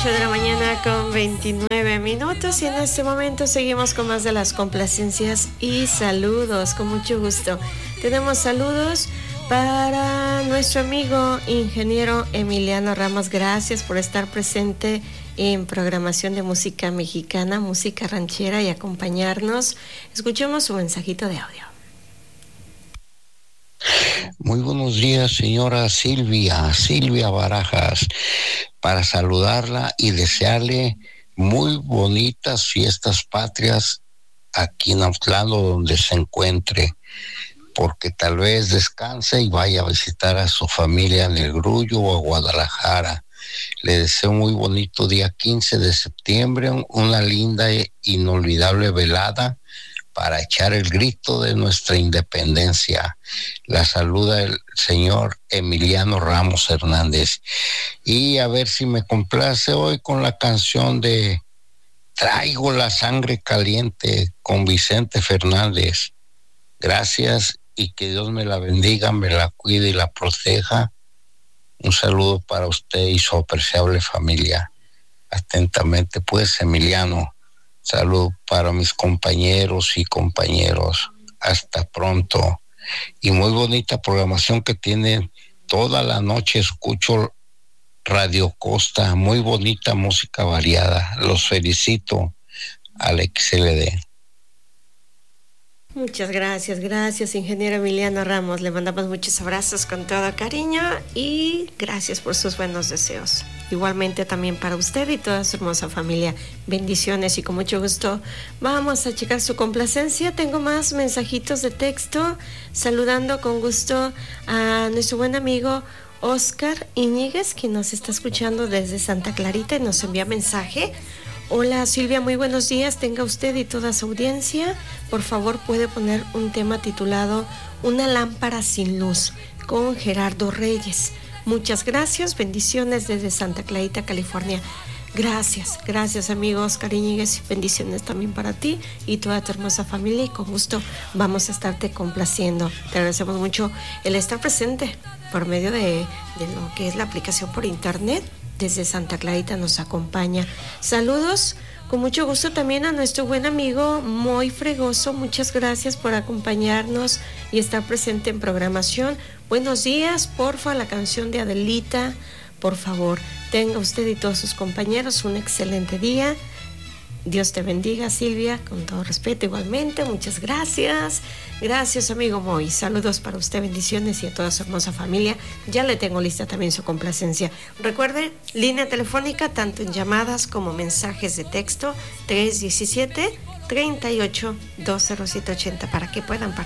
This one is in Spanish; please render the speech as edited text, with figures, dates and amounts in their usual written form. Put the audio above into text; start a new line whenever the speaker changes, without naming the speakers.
8 de la mañana con 29 minutos y en este momento seguimos con más de las complacencias y saludos, con mucho gusto. Tenemos saludos para nuestro amigo ingeniero Emiliano Ramos. Gracias por estar presente en programación de música mexicana, música ranchera y acompañarnos. Escuchemos su mensajito de audio.
Muy buenos días, señora Silvia Barajas, para saludarla y desearle muy bonitas fiestas patrias aquí en Autlando, donde se encuentre, porque tal vez descanse y vaya a visitar a su familia en El Grullo o a Guadalajara. Le deseo muy bonito día 15 de septiembre, una linda e inolvidable velada para echar el grito de nuestra independencia. La saluda el señor Emiliano Ramos Hernández. Y a ver si me complace hoy con la canción de Traigo la sangre caliente con Vicente Fernández. Gracias y que Dios me la bendiga, me la cuide y la proteja. Un saludo para usted y su apreciable familia. Atentamente, pues, Emiliano. Salud para mis compañeros y compañeros. Hasta pronto. Y muy bonita programación que tienen toda la noche. Escucho Radio Costa. Muy bonita música variada. Los felicito. Alex LD.
Muchas gracias, ingeniero Emiliano Ramos. Le mandamos muchos abrazos con todo cariño y gracias por sus buenos deseos. Igualmente también para usted y toda su hermosa familia. Bendiciones y con mucho gusto vamos a checar su complacencia. Tengo más mensajitos de texto saludando con gusto a nuestro buen amigo Oscar Iñiguez, quien nos está escuchando desde Santa Clarita y nos envía mensaje. Hola Silvia, muy buenos días, tenga usted y toda su audiencia. Por favor, puede poner un tema titulado Una lámpara sin luz con Gerardo Reyes. Muchas gracias, bendiciones desde Santa Clarita, California. Gracias amigos cariñigues, bendiciones también para ti y toda tu hermosa familia y con gusto vamos a estarte complaciendo. Te agradecemos mucho el estar presente por medio de lo que es la aplicación por internet. Desde Santa Clarita nos acompaña. Saludos con mucho gusto también a nuestro buen amigo Moy Fregoso. Muchas gracias por acompañarnos y estar presente en programación. Buenos días, porfa, la canción de Adelita, por favor. Tenga usted y todos sus compañeros un excelente día. Dios te bendiga, Silvia, con todo respeto igualmente. Muchas gracias. Gracias, amigo Moy. Saludos para usted, bendiciones y a toda su hermosa familia. Ya le tengo lista también su complacencia. Recuerde, línea telefónica, tanto en llamadas como mensajes de texto, 317-38-20780, para que puedan participar.